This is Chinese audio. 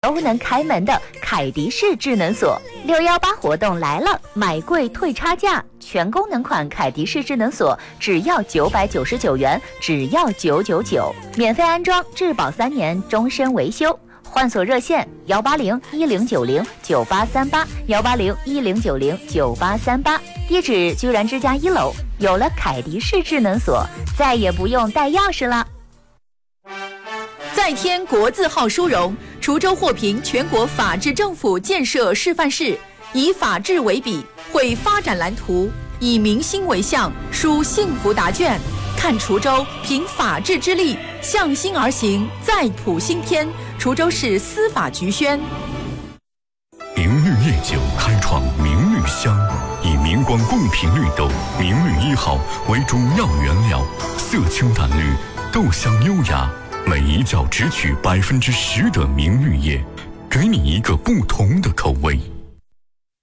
都能开门的凯迪仕智能锁。618活动来了，买贵退差价，全功能款凯迪仕智能锁只要999元，只要999，免费安装，质保3年，终身维修。换锁热线18010909838，18010909838，地址居然之家1楼。有了凯迪仕智能锁，再也不用带钥匙了。 再添国字号殊荣，滁州获评全国法治政府建设示范市，以法治为笔，绘发展蓝图，以民心为向，书幸福答卷。看滁州凭法治之力，向心而行，再谱新篇。滁州市司法局宣。 明绿夜酒开创明绿香，以明光贡品绿豆明绿1号为主要原料，色清淡绿，豆香优雅，每一窖只取10%的明绿叶，给你一个不同的口味。